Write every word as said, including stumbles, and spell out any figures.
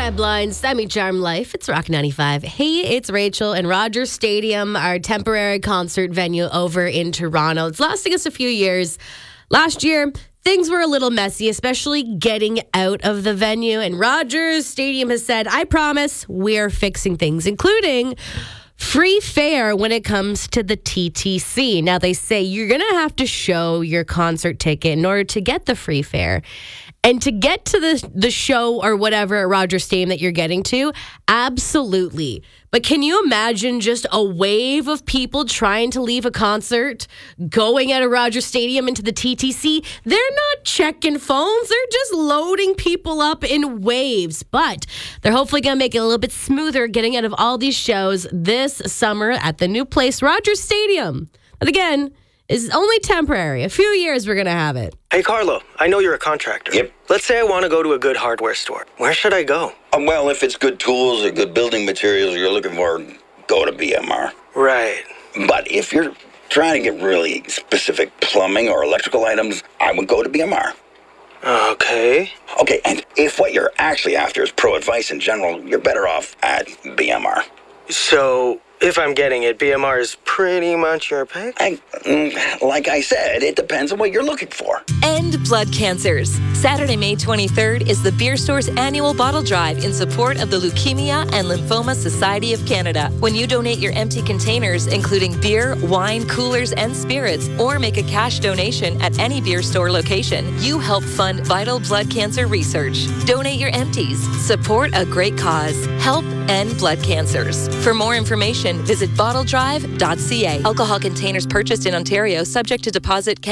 Redline, Semi-Charmed Life. It's Rock ninety-five. Hey, it's Rachel and Rogers Stadium, our temporary concert venue over in Toronto. It's lasting us a few years. Last year, things were a little messy, especially getting out of the venue. And Rogers Stadium has said, I promise we're fixing things, including free fare when it comes to the T T C. Now, they say you're going to have to show your concert ticket in order to get the free fare. And to get to the the show or whatever at Rogers Stadium that you're getting to, absolutely. But can you imagine just a wave of people trying to leave a concert, going out of Rogers Stadium into the T T C? They're not checking phones. They're just loading people up in waves. But they're hopefully going to make it a little bit smoother getting out of all these shows this summer at the new place, Rogers Stadium. And again, is only temporary. A few years we're going to have it. Hey, Carlo, I know you're a contractor. Yep. Let's say I want to go to a good hardware store. Where should I go? Um, well, if it's good tools or good building materials you're looking for, go to B M R. Right. But if you're trying to get really specific plumbing or electrical items, I would go to B M R. Okay. Okay, and if what you're actually after is pro advice in general, you're better off at B M R. So, if I'm getting it, B M R is pretty much your pick? I, mm, like I said, it depends on what you're looking for. End blood cancers. Saturday, May twenty-third is the Beer Store's annual bottle drive in support of the Leukemia and Lymphoma Society of Canada. When you donate your empty containers, including beer, wine, coolers, and spirits, or make a cash donation at any Beer Store location, you help fund vital blood cancer research. Donate your empties. Support a great cause. Help end blood cancers. For more information, visit bottle drive dot c a. Alcohol containers purchased in Ontario subject to deposit